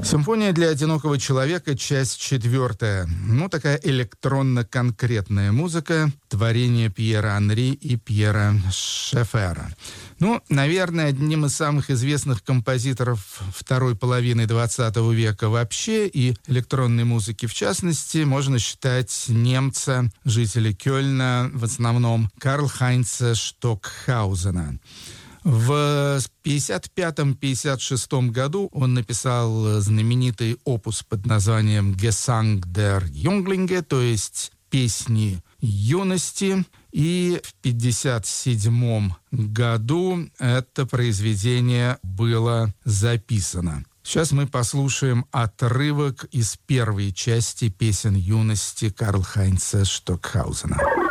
Симфония для одинокого человека, часть 4. Такая электронно-конкретная музыка, творение Пьера Анри и Пьера Шефера. Наверное, одним из самых известных композиторов второй половины XX века вообще, и электронной музыки в частности, можно считать немца, жителя Кёльна, в основном Карл-Хайнца Штокхаузена. В 1955-1956 году он написал знаменитый опус под названием «Gesang der Jünglinge», то есть «Песни юности». И в 1957 году это произведение было записано. Сейчас мы послушаем отрывок из первой части «Песен юности» Карл-Хайнца Штокхаузена.